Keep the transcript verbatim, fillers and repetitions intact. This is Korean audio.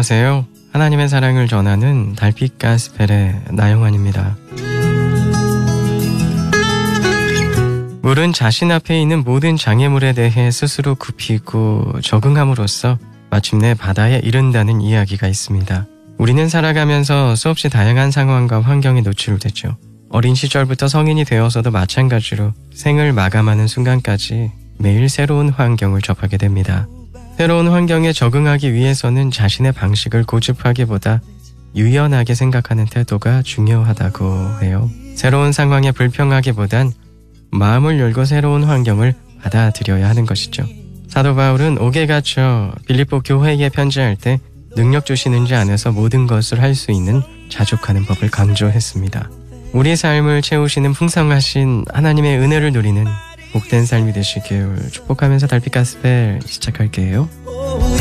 안녕하세요. 하나님의 사랑을 전하는 달빛 가스펠의 나영환입니다. 물은 자신 앞에 있는 모든 장애물에 대해 스스로 굽히고 적응함으로써 마침내 바다에 이른다는 이야기가 있습니다. 우리는 살아가면서 수없이 다양한 상황과 환경에 노출되죠. 어린 시절부터 성인이 되어서도 마찬가지로 생을 마감하는 순간까지 매일 새로운 환경을 접하게 됩니다. 새로운 환경에 적응하기 위해서는 자신의 방식을 고집하기보다 유연하게 생각하는 태도가 중요하다고 해요. 새로운 상황에 불평하기보단 마음을 열고 새로운 환경을 받아들여야 하는 것이죠. 사도 바울은 옥에 갇혀 빌립보 교회에 편지할 때 능력 주시는 자 안에서 모든 것을 할 수 있는 자족하는 법을 강조했습니다. 우리 삶을 채우시는 풍성하신 하나님의 은혜를 누리는 복된 삶이 되시길 축복하면서 달빛 가스펠 시작할게요.